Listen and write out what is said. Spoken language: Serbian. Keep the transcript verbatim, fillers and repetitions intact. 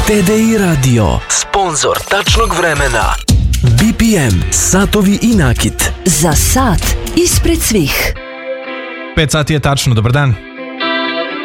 T D I Radio, sponzor tačnog vremena. B P M, satovi i nakit. Za sat ispred svih. pet sati je tačno, dobar dan.